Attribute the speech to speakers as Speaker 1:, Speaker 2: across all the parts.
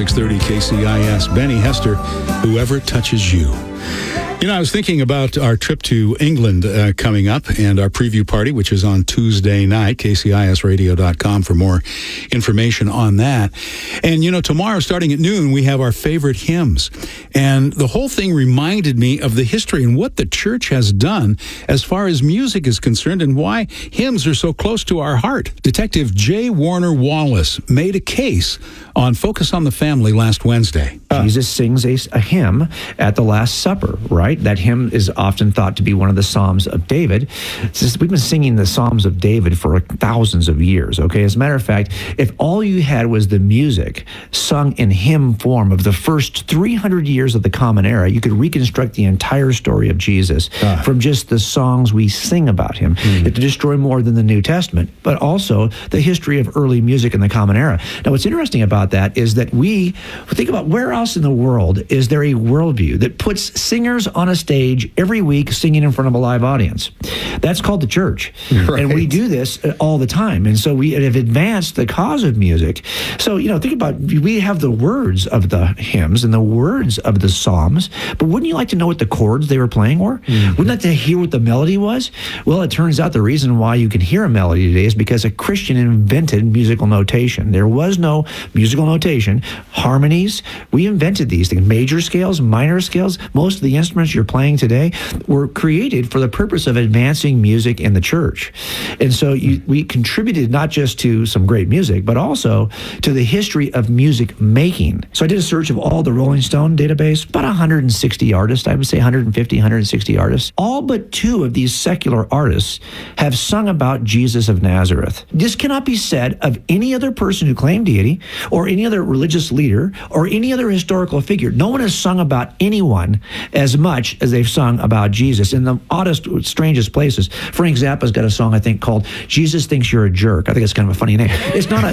Speaker 1: 630 KCIS. Benny Hester, Whoever Touches You. You know, I was thinking about our trip to England coming up and our preview party, which is on Tuesday night, kcisradio.com for more information on that. And, you know, tomorrow, starting at noon, we have our favorite hymns. And the whole thing reminded me of the history and what the church has done as far as music is concerned and why hymns are so close to our heart. Detective J. Warner Wallace made a case on Focus on the Family last Wednesday.
Speaker 2: Jesus sings a hymn at the Last Supper, right? That hymn is often thought to be one of the Psalms of David. We've been singing the Psalms of David for thousands of years, okay? As a matter of fact, if all you had was the music sung in hymn form of the first 300 years of the Common Era, you could reconstruct the entire story of Jesus from just the songs we sing about him. You have to destroy more than the New Testament, but also the history of early music in the Common Era. Now, what's interesting about that is that we think about where else in the world is there a worldview that puts singers on a stage every week singing in front of a live audience. That's called the church. Right. And we do this all the time. And so we have advanced the cause of music. So, you know, think about, we have the words of the hymns and the words of the psalms, but wouldn't you like to know what the chords they were playing were? Wouldn't you like to hear what the melody was? Well, it turns out the reason why you can hear a melody today is because a Christian invented musical notation. There was no musical notation. Harmonies, we invented these things. Major scales, minor scales, most of the instruments you're playing today were created for the purpose of advancing music in the church. And so we contributed not just to some great music, but also to the history of music making. So I did a search of all the Rolling Stone database, about 160 artists, I would say 150, 160 artists. All but 2 of these secular artists have sung about Jesus of Nazareth. This cannot be said of any other person who claimed deity or any other religious leader or any other historical figure. No one has sung about anyone as much as they've sung about Jesus in the oddest, strangest places. Frank Zappa's got a song, I think, called Jesus Thinks You're a Jerk. I think it's kind of a funny name. It's not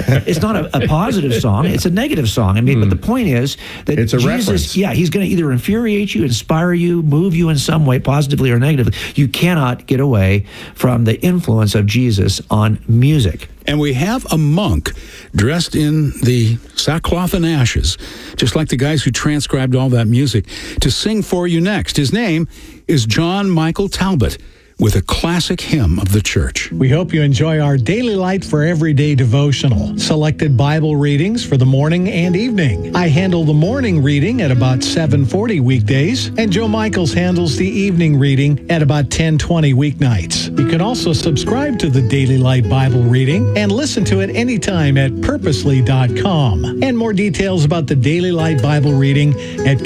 Speaker 2: a positive song. It's a negative song. I mean, but the point is that
Speaker 3: it's a
Speaker 2: Jesus,
Speaker 3: reference.
Speaker 2: yeah, he's going to either infuriate you, inspire you, move you in some way, positively or negatively. You cannot get away from the influence of Jesus on music.
Speaker 1: And we have a monk dressed in the sackcloth and ashes, just like the guys who transcribed all that music, to sing for you next. His name is John Michael Talbot, with a classic hymn of the church.
Speaker 4: We hope you enjoy our Daily Light for Everyday devotional. Selected Bible readings for the morning and evening. I handle the morning reading at about 7:40 weekdays, and Joe Michaels handles the evening reading at about 10:20 weeknights. You can also subscribe to the Daily Light Bible reading and listen to it anytime at purposely.com. And more details about the Daily Light Bible reading at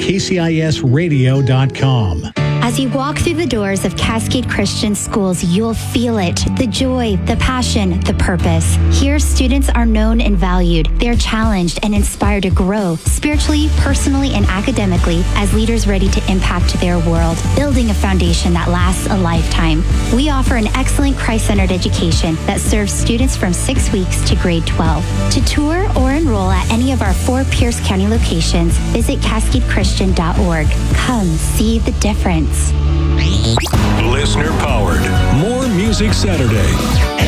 Speaker 4: kcisradio.com.
Speaker 5: As you walk through the doors of Cascade Christian Schools, you'll feel it. The joy, the passion, the purpose. Here, students are known and valued. They're challenged and inspired to grow spiritually, personally, and academically as leaders ready to impact their world, building a foundation that lasts a lifetime. We offer an excellent Christ-centered education that serves students from 6 weeks to grade 12. To tour or enroll at any of our 4 Pierce County locations, visit cascadechristian.org. Come see the difference.
Speaker 6: Listener powered. More Music Saturday.